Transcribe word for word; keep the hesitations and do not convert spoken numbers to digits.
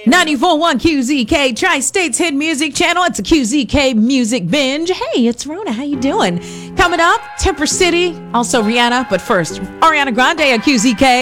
ninety-four point one Q Z K, Tri-State's hit music channel. It's a Q Z K Music Binge. Hey, it's Rona. How you doing? Coming up, Temper City, also Rihanna. But first, Ariana Grande on Q Z K.